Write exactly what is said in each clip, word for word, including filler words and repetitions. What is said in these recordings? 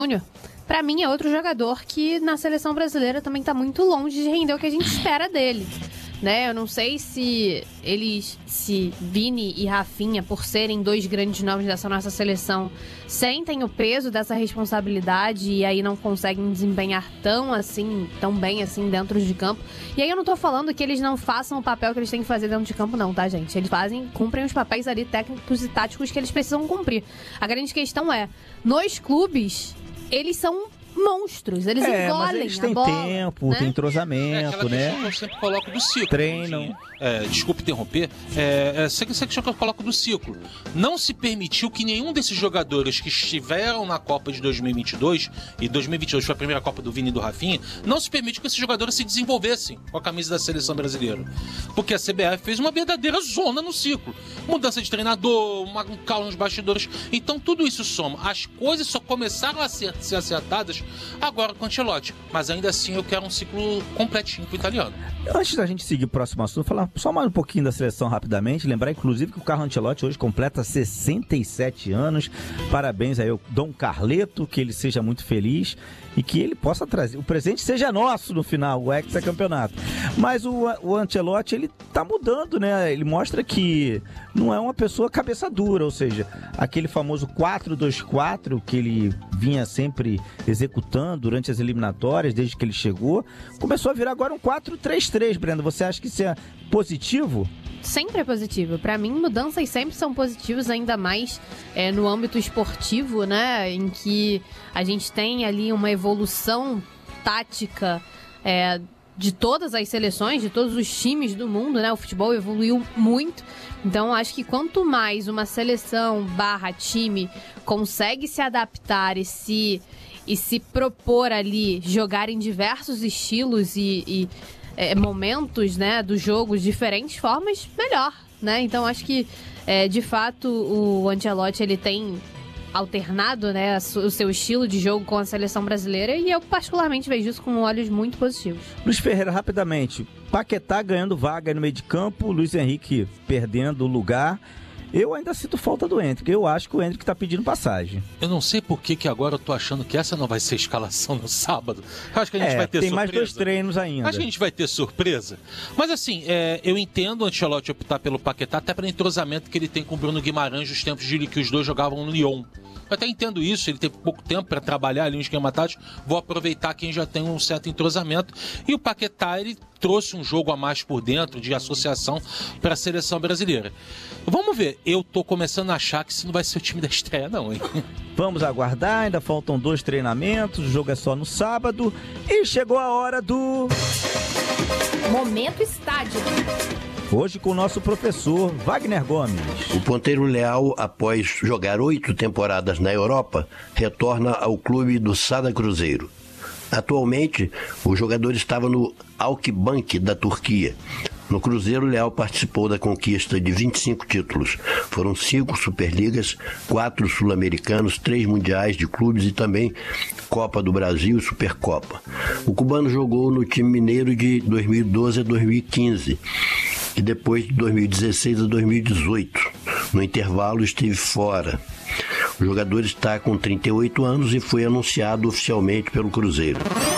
Para mim é outro jogador que na seleção brasileira também está muito longe de render o que a gente espera dele. Né? Eu não sei se eles, se Vini e Rafinha, por serem dois grandes nomes dessa nossa seleção, sentem o peso dessa responsabilidade e aí não conseguem desempenhar tão assim, tão bem assim dentro de campo. E aí eu não tô falando que eles não façam o papel que eles têm que fazer dentro de campo não, tá, gente? Eles fazem, cumprem os papéis ali técnicos e táticos que eles precisam cumprir. A grande questão é, nos clubes, eles são monstros, eles é, engolem mas eles a têm bola, tempo, né? tem entrosamento, é né? Que eu sempre coloco do ciclo. Treinam. É, desculpe interromper. É, é, essa questão que eu coloco do ciclo. Não se permitiu que nenhum desses jogadores que estiveram na Copa de dois mil e vinte e dois, e dois mil e vinte e dois foi a primeira Copa do Vini e do Rafinha, não se permitiu que esses jogadores se desenvolvessem com a camisa da seleção brasileira. Porque a C B F fez uma verdadeira zona no ciclo. Mudança de treinador, uma, um caos nos bastidores. Então tudo isso soma. As coisas só começaram a ser, ser acertadas agora com o Ancelotti. Mas ainda assim eu quero um ciclo completinho pro italiano. Antes da gente seguir o próximo assunto, falar só mais um pouquinho da seleção rapidamente. Lembrar, inclusive, que o Carlo Ancelotti hoje completa sessenta e sete anos. Parabéns aí ao Dom Carleto, que ele seja muito feliz e que ele possa trazer, o presente seja nosso no final, o hexacampeonato. Mas o, o Ancelotti, ele tá mudando, né? Ele mostra que não é uma pessoa cabeça dura, ou seja, aquele famoso quatro dois quatro que ele vinha sempre executando durante as eliminatórias, desde que ele chegou, começou a virar agora um quatro três três, Brenda. Você acha que isso é positivo? Sempre é positivo. Para mim, mudanças sempre são positivas, ainda mais é, no âmbito esportivo, né? Em que a gente tem ali uma evolução tática é, de todas as seleções, de todos os times do mundo, né? O futebol evoluiu muito. Então, acho que quanto mais uma seleção barra time consegue se adaptar e se, e se propor ali, jogar em diversos estilos e... e É, momentos, né, do jogo de diferentes formas, melhor, né? Então acho que é, de fato o Ancelotti ele tem alternado, né, o seu estilo de jogo com a seleção brasileira e eu particularmente vejo isso com olhos muito positivos. Luiz Ferreira, rapidamente, Paquetá ganhando vaga no meio de campo, Luiz Henrique perdendo o lugar. Eu ainda sinto falta do Endrick. Eu acho que o Endrick tá pedindo passagem. Eu não sei por que que agora eu tô achando que essa não vai ser a escalação no sábado. Eu acho que a gente é, vai ter tem surpresa. mais dois treinos ainda. Acho que a gente vai ter surpresa. Mas assim, é, eu entendo o Ancelotti optar pelo Paquetá, até pelo entrosamento que ele tem com o Bruno Guimarães nos tempos de que os dois jogavam no Lyon. Eu até entendo isso, ele tem pouco tempo para trabalhar ali um esquema tático. Vou aproveitar quem já tem um certo entrosamento. E o Paquetá, ele trouxe um jogo a mais por dentro, de associação, para a seleção brasileira. Vamos ver, eu tô começando a achar que isso não vai ser o time da estreia não, hein? Vamos aguardar, ainda faltam dois treinamentos, o jogo é só no sábado. E chegou a hora do... Momento Estádio. Hoje com o nosso professor Wagner Gomes. O ponteiro leal, após jogar oito temporadas na Europa, retorna ao clube do Sada Cruzeiro. Atualmente, o jogador estava no Akbank da Turquia. No Cruzeiro, Leal participou da conquista de vinte e cinco títulos. Foram cinco Superligas, quatro Sul-Americanos, três Mundiais de Clubes e também Copa do Brasil e Supercopa. O cubano jogou no time mineiro de dois mil e doze a dois mil e quinze e depois de dois mil e dezesseis a dois mil e dezoito. No intervalo, esteve fora. O jogador está com trinta e oito anos e foi anunciado oficialmente pelo Cruzeiro.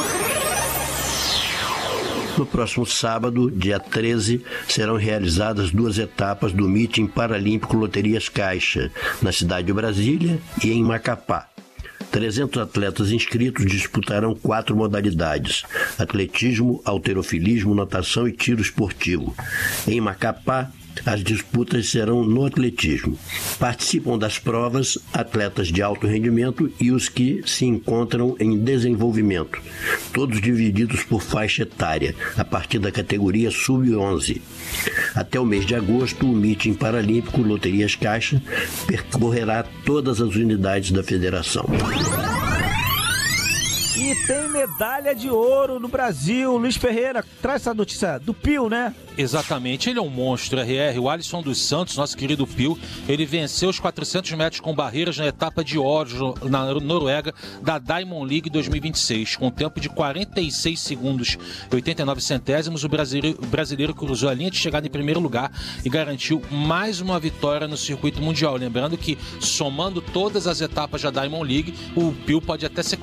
No próximo sábado, dia treze, serão realizadas duas etapas do Meeting Paralímpico Loterias Caixa, na cidade de Brasília e em Macapá. trezentos atletas inscritos disputarão quatro modalidades: atletismo, halterofilismo, natação e tiro esportivo. Em Macapá, as disputas serão no atletismo. Participam das provas atletas de alto rendimento e os que se encontram em desenvolvimento, todos divididos por faixa etária, a partir da categoria sub onze. Até o mês de agosto, o Meeting Paralímpico Loterias Caixa percorrerá todas as unidades da federação. E tem medalha de ouro no Brasil. Luiz Ferreira, traz essa notícia do Pio, né? Exatamente, ele é um monstro, R R. O Alisson dos Santos, nosso querido Pio, ele venceu os quatrocentos metros com barreiras na etapa de Oslo, na Noruega, da Diamond League dois mil e vinte e seis. Com tempo de quarenta e seis segundos e oitenta e nove centésimos, o brasileiro, o brasileiro cruzou a linha de chegada em primeiro lugar e garantiu mais uma vitória no circuito mundial. Lembrando que, somando todas as etapas da Diamond League, o Pio pode até ser